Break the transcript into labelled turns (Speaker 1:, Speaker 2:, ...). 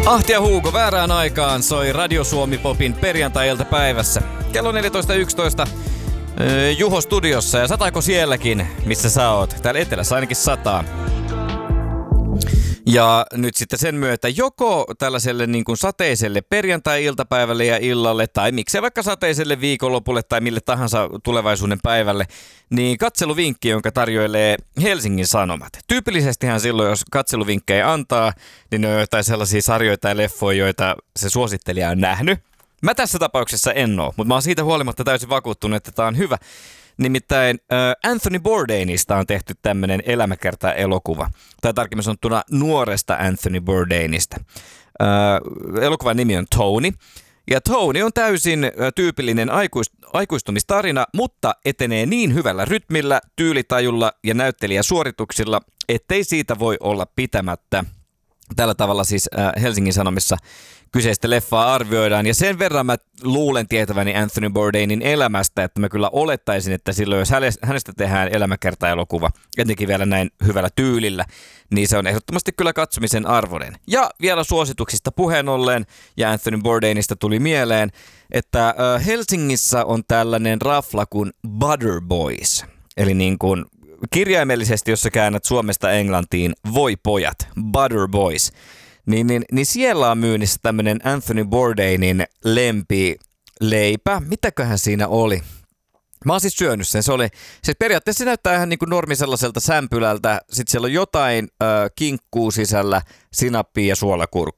Speaker 1: Ahti ja Hugo väärään aikaan soi Radio Suomi Popin perjantai-iltapäivässä. Kello 14.11 Juho studiossa ja sataako sielläkin, missä sä oot? Täällä etelässä ainakin sataa. Ja nyt sitten sen myötä joko tällaiselle niin kuin sateiselle perjantai-iltapäivälle ja illalle, tai miksei vaikka sateiselle viikonlopulle tai mille tahansa tulevaisuuden päivälle, niin katseluvinkki, jonka tarjoilee Helsingin Sanomat. Tyypillisestihän silloin, jos katseluvinkkejä antaa, niin ne on jotain sellaisia sarjoja tai leffoja, joita se suosittelija on nähnyt. Mä tässä tapauksessa en oo, mutta mä oon siitä huolimatta täysin vakuuttunut, että tää on hyvä. Nimittäin Anthony Bourdainista on tehty tämmöinen elämäkerta-elokuva. Tai tarkemmin sanottuna nuoresta Anthony Bourdainista. Elokuvan nimi on Tony. Ja Tony on täysin tyypillinen aikuistumistarina, mutta etenee niin hyvällä rytmillä, tyylitajulla ja näyttelijäsuorituksilla, ettei siitä voi olla pitämättä. Tällä tavalla siis Helsingin Sanomissa kyseistä leffaa arvioidaan, ja sen verran mä luulen tietäväni Anthony Bourdainin elämästä, että mä kyllä olettaisin, että silloin jos hänestä tehdään elämäkerta-elokuva, etenkin vielä näin hyvällä tyylillä, niin se on ehdottomasti kyllä katsomisen arvoinen. Ja vielä suosituksista puheen ollen, ja Anthony Bourdainista tuli mieleen, että Helsingissä on tällainen rafla kuin Butter Boys, eli niin kuin kirjaimellisesti, jos sä käännät Suomesta Englantiin, voi pojat, Butter Boys. Niin siellä on myynnissä tämmönen Anthony Bourdainin lempileipä. Mitäköhän siinä oli? Mä oon siis syönyt sen. Se periaatteessa se näyttää ihan niin kuin normi sellaiselta sämpylältä. Sitten siellä on jotain kinkkuu sisällä, sinappia ja suolakurkku.